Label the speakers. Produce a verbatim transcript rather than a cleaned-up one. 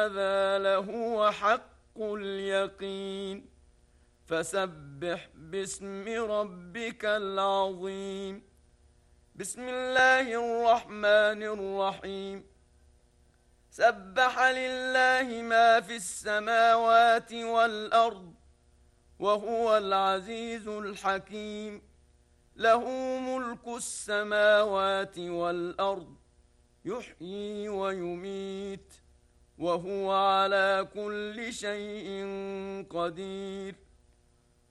Speaker 1: هذا لهو حق اليقين فسبح باسم ربك العظيم. بسم الله الرحمن الرحيم. سبح لله ما في السماوات والأرض وهو العزيز الحكيم. له ملك السماوات والأرض يحيي ويميت وهو على كل شيء قدير.